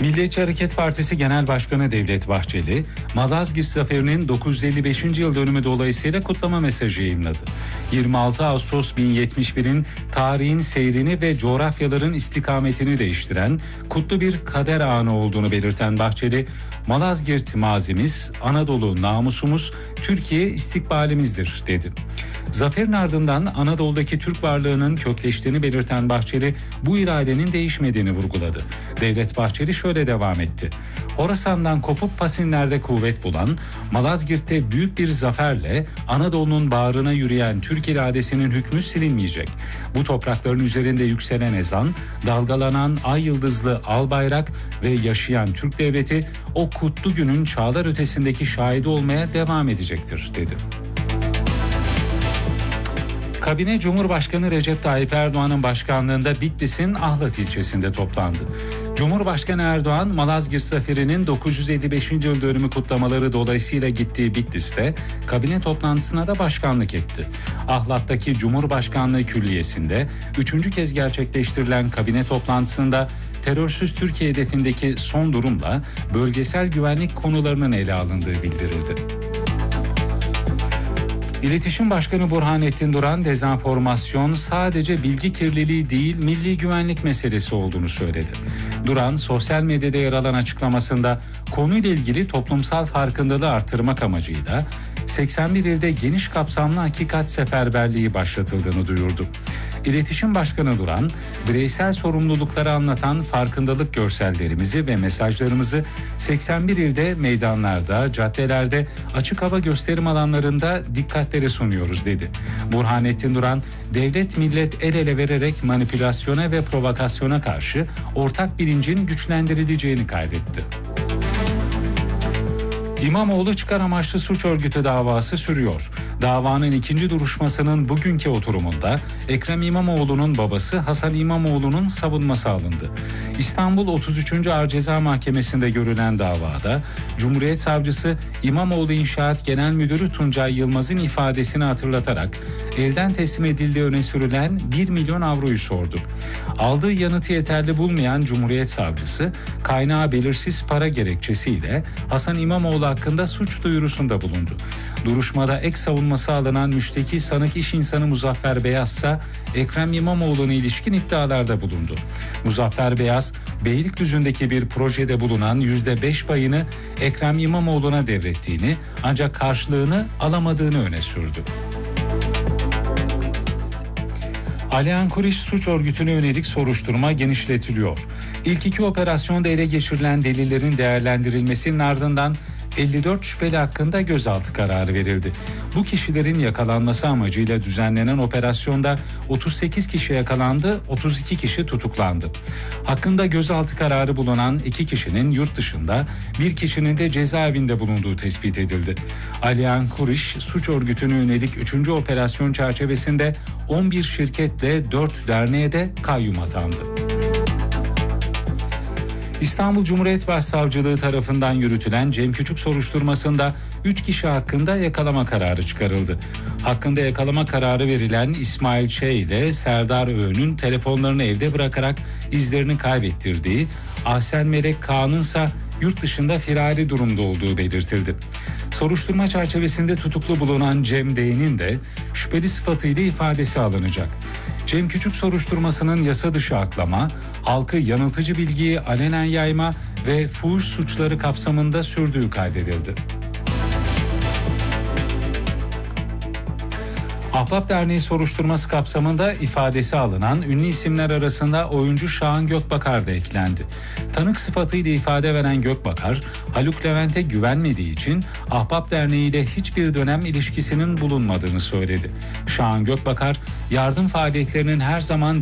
Milliyetçi Hareket Partisi Genel Başkanı Devlet Bahçeli, Malazgirt Zaferi'nin 955. yıl dönümü dolayısıyla kutlama mesajı yayımladı. 26 Ağustos 1071'in tarihin seyrini ve coğrafyaların istikametini değiştiren kutlu bir kader anı olduğunu belirten Bahçeli, Malazgirt mazimiz, Anadolu namusumuz, Türkiye istikbalimizdir dedi. Zaferin ardından Anadolu'daki Türk varlığının kökleştiğini belirten Bahçeli, bu iradenin değişmediğini vurguladı. Devlet Bahçeli şöyle devam etti. Horasan'dan kopup Pasinler'de kuvvet bulan, Malazgirt'te büyük bir zaferle Anadolu'nun bağrına yürüyen Türk iradesinin hükmü silinmeyecek. Bu toprakların üzerinde yükselen ezan, dalgalanan ay yıldızlı al bayrak ve yaşayan Türk devleti o kutlu günün çağlar ötesindeki şahidi olmaya devam edecektir, dedi. Kabine Cumhurbaşkanı Recep Tayyip Erdoğan'ın başkanlığında Bitlis'in Ahlat ilçesinde toplandı. Cumhurbaşkanı Erdoğan, Malazgirt Zaferi'nin 955. yıl dönümü kutlamaları dolayısıyla gittiği Bitlis'te kabine toplantısına da başkanlık etti. Ahlat'taki Cumhurbaşkanlığı Külliyesi'nde 3. kez gerçekleştirilen kabine toplantısında terörsüz Türkiye hedefindeki son durumla bölgesel güvenlik konularının ele alındığı bildirildi. İletişim Başkanı Burhanettin Duran, dezenformasyon sadece bilgi kirliliği değil, milli güvenlik meselesi olduğunu söyledi. Duran, sosyal medyada yer alan açıklamasında konuyla ilgili toplumsal farkındalığı artırmak amacıyla 81 ilde geniş kapsamlı hakikat seferberliği başlatıldığını duyurdu. İletişim Başkanı Duran, bireysel sorumlulukları anlatan farkındalık görsellerimizi ve mesajlarımızı 81 ilde meydanlarda, caddelerde, açık hava gösterim alanlarında dikkatlere sunuyoruz dedi. Burhanettin Duran, devlet millet el ele vererek manipülasyona ve provokasyona karşı ortak bilincin güçlendirileceğini kaydetti. İmamoğlu çıkar amaçlı suç örgütü davası sürüyor. Davanın ikinci duruşmasının bugünkü oturumunda Ekrem İmamoğlu'nun babası Hasan İmamoğlu'nun savunması alındı. İstanbul 33. Ağır Ceza Mahkemesi'nde görülen davada Cumhuriyet Savcısı İmamoğlu İnşaat Genel Müdürü Tuncay Yılmaz'ın ifadesini hatırlatarak elden teslim edildiği öne sürülen 1 milyon avroyu sordu. Aldığı yanıtı yeterli bulmayan Cumhuriyet Savcısı kaynağı belirsiz para gerekçesiyle Hasan İmamoğlu hakkında suç duyurusunda bulundu. Duruşmada ek savunması alınan müşteki sanık iş insanı Muzaffer Beyaz ise Ekrem İmamoğlu'na ilişkin iddialarda bulundu. Muzaffer Beyaz, Beylikdüzü'ndeki bir projede bulunan %5 payını Ekrem İmamoğlu'na devrettiğini ancak karşılığını alamadığını öne sürdü. Alian Kuriş suç örgütüne yönelik soruşturma genişletiliyor. İlk iki operasyonda ele geçirilen delillerin değerlendirilmesinin ardından 54 şüpheli hakkında gözaltı kararı verildi. Bu kişilerin yakalanması amacıyla düzenlenen operasyonda 38 kişi yakalandı, 32 kişi tutuklandı. Hakkında gözaltı kararı bulunan 2 kişinin yurt dışında, 1 kişinin de cezaevinde bulunduğu tespit edildi. Alian Kuriş suç örgütüne yönelik 3. operasyon çerçevesinde 11 şirketle 4 derneğe de kayyum atandı. İstanbul Cumhuriyet Başsavcılığı tarafından yürütülen Cem Küçük soruşturmasında 3 kişi hakkında yakalama kararı çıkarıldı. Hakkında yakalama kararı verilen İsmail Ç. ile Serdar Öğün'ün telefonlarını evde bırakarak izlerini kaybettirdiği, Ahsen Melek Kağan'ın ise yurt dışında firari durumda olduğu belirtildi. Soruşturma çerçevesinde tutuklu bulunan Cem D.'nin de şüpheli sıfatıyla ifadesi alınacak. Cem Küçük soruşturmasının yasa dışı aklama, halkı yanıltıcı bilgiyi alenen yayma ve fuhuş suçları kapsamında sürdüğü kaydedildi. Ahbap Derneği soruşturması kapsamında ifadesi alınan ünlü isimler arasında oyuncu Şahan Gökbakar da eklendi. Tanık sıfatıyla ifade veren Gökbakar, Haluk Levent'e güvenmediği için Ahbap Derneği ile hiçbir dönem ilişkisinin bulunmadığını söyledi. Şahan Gökbakar, yardım faaliyetlerinin her zaman